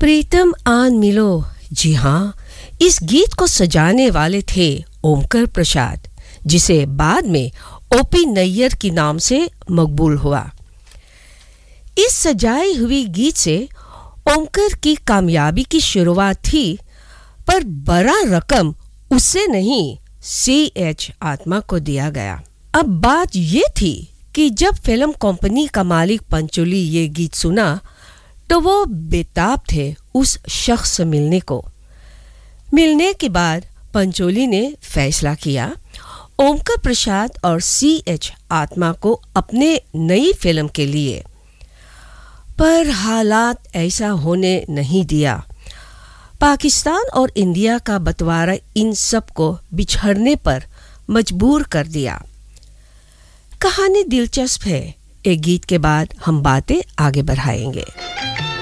प्रीतम आन मिलो। जी हाँ, इस गीत को सजाने वाले थे ओमकर प्रसाद, जिसे बाद में ओपी नैयर के नाम से मकबूल हुआ। इस सजाई हुई गीत से ओमकर की कामयाबी की शुरुआत थी, पर बड़ा रकम उससे नहीं CH आत्मा को दिया गया। अब बात ये थी कि जब फिल्म कंपनी का मालिक पंचोली ये गीत सुना तो वो बेताब थे उस शख्स से मिलने को। मिलने के बाद पंचोली ने फैसला किया ओमकर प्रसाद और CH आत्मा को अपने नई फिल्म के लिए, पर हालात ऐसा होने नहीं दिया। पाकिस्तान और इंडिया का बंटवारा इन सब को बिछड़ने पर मजबूर कर दिया। कहानी दिलचस्प है। एक गीत के बाद हम बातें आगे बढ़ाएंगे।